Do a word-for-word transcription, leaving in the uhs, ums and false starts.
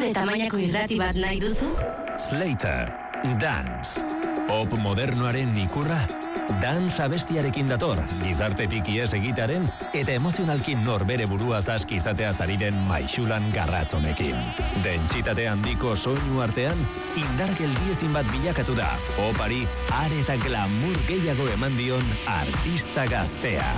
Zure tamainako irrati bat nahi duzu? Slater, Dance. Pop modernoaren ikurra. Dance abestiarekin dator, gizartetik ies egitaren eta emozionalki norbere buruaz aski izatea zariren maixulan garratzonekin. Dentsitate handiko soinu artean, indar geldiezin bat bilakatu da. Popari are eta glamour gehiago eman dion artista gaztea.